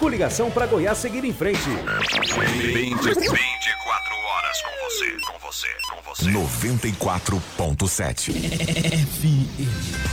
Coligação para Goiás seguir em frente. 24 horas com você. 94.7 FM.